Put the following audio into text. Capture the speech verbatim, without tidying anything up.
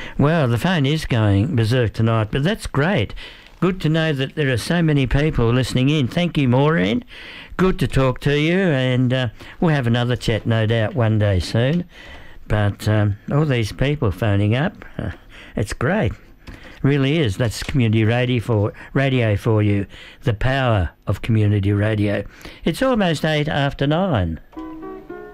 Well, the phone is going berserk tonight, but that's great. Good to know that there are so many people listening in. Thank you, Maureen. Good to talk to you, and uh, we'll have another chat, no doubt, one day soon. But um, all these people phoning up, uh, it's great. Really is. That's community radio for radio for you. The power of community radio. It's almost eight after nine.